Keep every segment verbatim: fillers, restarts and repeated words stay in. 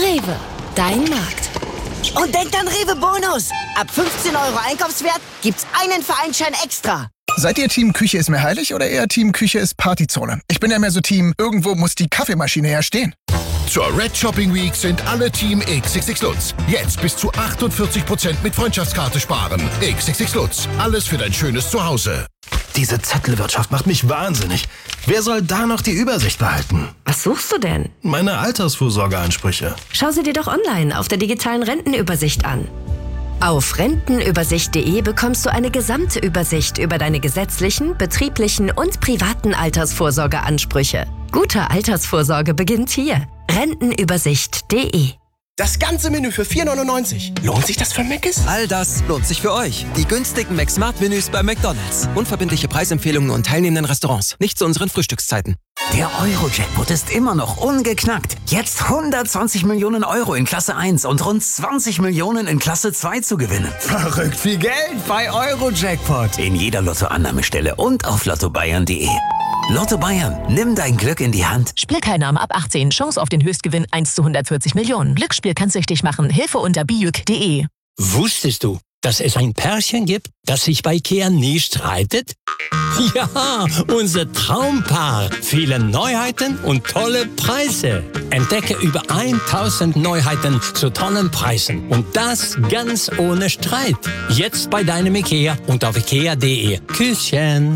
Rewe, dein Markt. Und denkt an Rewe Bonus. Ab fünfzehn Euro Einkaufswert gibt's einen Vereinsschein extra. Seid ihr Team Küche ist mir heilig oder eher Team Küche ist Partyzone? Ich bin ja mehr so Team, irgendwo muss die Kaffeemaschine ja stehen. Zur Red Shopping Week sind alle Team X X X Lutz. Jetzt bis zu achtundvierzig Prozent mit Freundschaftskarte sparen. X X X Lutz. Alles für dein schönes Zuhause. Diese Zettelwirtschaft macht mich wahnsinnig. Wer soll da noch die Übersicht behalten? Was suchst du denn? Meine Altersvorsorgeansprüche. Schau sie dir doch online auf der digitalen Rentenübersicht an. Auf rentenübersicht punkt de bekommst du eine gesamte Übersicht über deine gesetzlichen, betrieblichen und privaten Altersvorsorgeansprüche. Gute Altersvorsorge beginnt hier. rentenübersicht punkt de. Das ganze Menü für vier neunundneunzig. Lohnt sich das für Mc's? All das lohnt sich für euch. Die günstigen McSmart-Menüs bei McDonald's. Unverbindliche Preisempfehlungen und teilnehmenden Restaurants. Nicht zu unseren Frühstückszeiten. Der Euro-Jackpot ist immer noch ungeknackt. Jetzt hundertzwanzig Millionen Euro in Klasse eins und rund zwanzig Millionen in Klasse zwei zu gewinnen. Verrückt viel Geld bei Euro-Jackpot. In jeder Lottoannahmestelle und auf lotto bayern punkt de. Lotto Bayern, nimm dein Glück in die Hand. Spielteilnahme ab achtzehn. Chance auf den Höchstgewinn eins zu hundertvierzig Millionen. Glücksspiel kann süchtig machen. Hilfe unter bijuk punkt de. Wusstest du, dass es ein Pärchen gibt, das sich bei Ikea nie streitet? Ja, unser Traumpaar. Viele Neuheiten und tolle Preise. Entdecke über tausend Neuheiten zu tollen Preisen. Und das ganz ohne Streit. Jetzt bei deinem Ikea und auf ikea punkt de. Küsschen.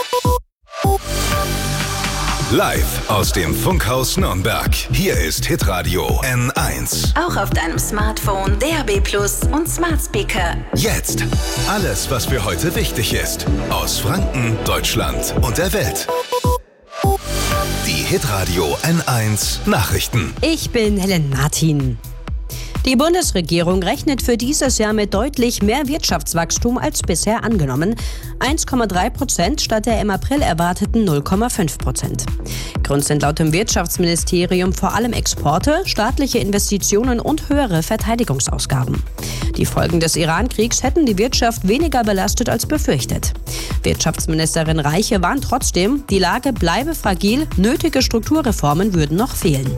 Live aus dem Funkhaus Nürnberg. Hier ist Hitradio N eins. Auch auf deinem Smartphone, D A B Plus und Smart Speaker. Jetzt alles, was für heute wichtig ist. Aus Franken, Deutschland und der Welt. Die Hitradio N eins Nachrichten. Ich bin Helen Martin. Die Bundesregierung rechnet für dieses Jahr mit deutlich mehr Wirtschaftswachstum als bisher angenommen. eins Komma drei Prozent statt der im April erwarteten null Komma fünf Prozent. Grund sind laut dem Wirtschaftsministerium vor allem Exporte, staatliche Investitionen und höhere Verteidigungsausgaben. Die Folgen des Iran-Kriegs hätten die Wirtschaft weniger belastet als befürchtet. Wirtschaftsministerin Reiche warnt trotzdem, die Lage bleibe fragil, nötige Strukturreformen würden noch fehlen.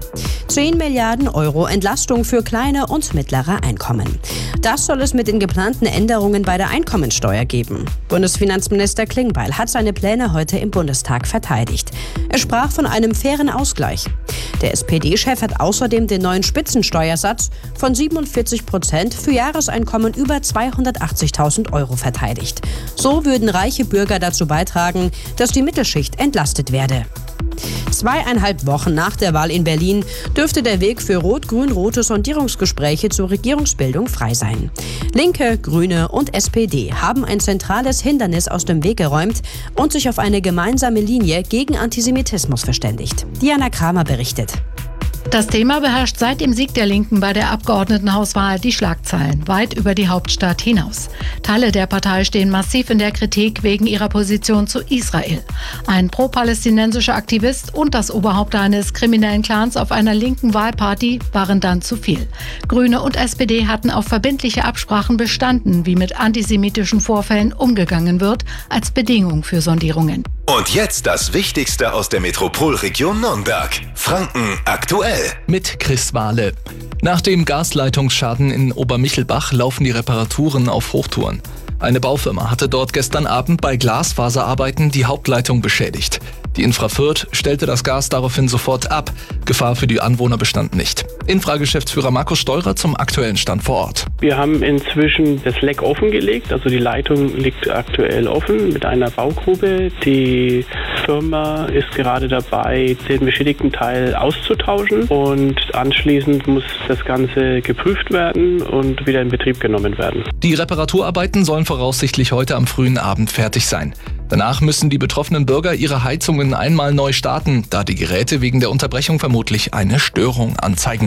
zehn Milliarden Euro Entlastung für kleine und mittlere Einkommen. Das soll es mit den geplanten Änderungen bei der Einkommensteuer geben. Bundesfinanzminister Klingbeil hat seine Pläne heute im Bundestag verteidigt. Er sprach von einem fairen Ausgleich. Der S P D-Chef hat außerdem den neuen Spitzensteuersatz von siebenundvierzig Prozent für Jahreseinkommen über zweihundertachtzigtausend Euro verteidigt. So würden reiche Bürger dazu beitragen, dass die Mittelschicht entlastet werde. Zweieinhalb Wochen nach der Wahl in Berlin dürfte der Weg für rot-grün-rote Sondierungsgespräche zur Regierungsbildung frei sein. Linke, Grüne und S P D haben ein zentrales Hindernis aus dem Weg geräumt und sich auf eine gemeinsame Linie gegen Antisemitismus verständigt. Diana Kramer berichtet. Das Thema beherrscht seit dem Sieg der Linken bei der Abgeordnetenhauswahl die Schlagzeilen weit über die Hauptstadt hinaus. Teile der Partei stehen massiv in der Kritik wegen ihrer Position zu Israel. Ein pro-palästinensischer Aktivist und das Oberhaupt eines kriminellen Clans auf einer linken Wahlparty waren dann zu viel. Grüne und S P D hatten auf verbindliche Absprachen bestanden, wie mit antisemitischen Vorfällen umgegangen wird, als Bedingung für Sondierungen. Und jetzt das Wichtigste aus der Metropolregion Nürnberg. Franken aktuell. Mit Chris Wahle. Nach dem Gasleitungsschaden in Obermichelbach laufen die Reparaturen auf Hochtouren. Eine Baufirma hatte dort gestern Abend bei Glasfaserarbeiten die Hauptleitung beschädigt. Die Infra Fürth stellte das Gas daraufhin sofort ab. Gefahr für die Anwohner bestand nicht. Infra-Geschäftsführer Markus Steurer zum aktuellen Stand vor Ort. Wir haben inzwischen das Leck offengelegt, also die Leitung liegt aktuell offen mit einer Baugruppe. Die Firma ist gerade dabei, den beschädigten Teil auszutauschen und anschließend muss das Ganze geprüft werden und wieder in Betrieb genommen werden. Die Reparaturarbeiten sollen voraussichtlich heute am frühen Abend fertig sein. Danach müssen die betroffenen Bürger ihre Heizungen einmal neu starten, da die Geräte wegen der Unterbrechung vermutlich eine Störung anzeigen.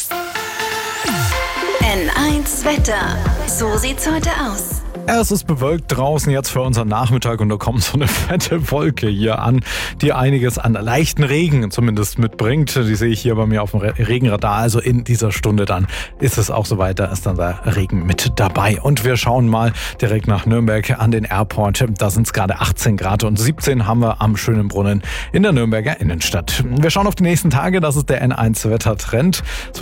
N eins Wetter. So sieht's heute aus. Es ist bewölkt draußen jetzt für unseren Nachmittag und da kommt so eine fette Wolke hier an, die einiges an leichten Regen zumindest mitbringt. Die sehe ich hier bei mir auf dem Regenradar. Also in dieser Stunde dann ist es auch soweit, da ist dann der Regen mit dabei. Und wir schauen mal direkt nach Nürnberg an den Airport. Da sind es gerade achtzehn Grad und siebzehn haben wir am schönen Brunnen in der Nürnberger Innenstadt. Wir schauen auf die nächsten Tage, das ist der N eins Wettertrend.